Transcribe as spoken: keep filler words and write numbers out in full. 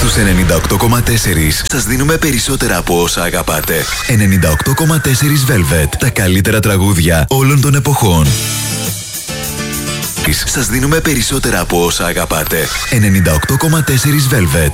Στους ενενήντα οκτώ κόμμα τέσσερα σας δίνουμε περισσότερα από όσα αγαπάτε. ενενήντα οκτώ κόμμα τέσσερα Velvet. Τα καλύτερα τραγούδια όλων των εποχών. Σας δίνουμε περισσότερα από όσα αγαπάτε. ενενήντα οκτώ κόμμα τέσσερα Velvet.